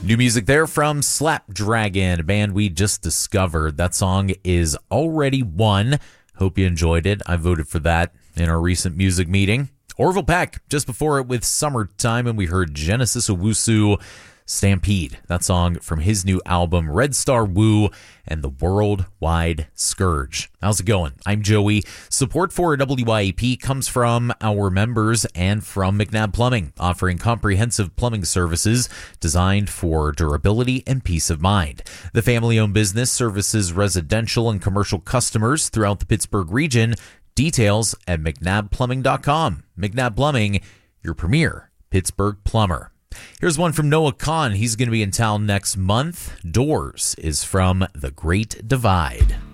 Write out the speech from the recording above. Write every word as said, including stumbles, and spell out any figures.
New music there from Slapdragon, a band we just discovered. That song is Already Won. Hope you enjoyed it. I voted for that in our recent music meeting. Orville Peck, just before it with Summertime, and we heard Genesis Owusu, Stampede. That song from his new album, Red Star Woo and the Worldwide Scourge. How's it going? I'm Joey. Support for W I A P comes from our members and from McNabb Plumbing, offering comprehensive plumbing services designed for durability and peace of mind. The family-owned business services residential and commercial customers throughout the Pittsburgh region. Details at mcnabb plumbing dot com. McNabb Plumbing, your premier Pittsburgh plumber. Here's one from Noah Kahan. He's going to be in town next month. Doors is from The Great Divide.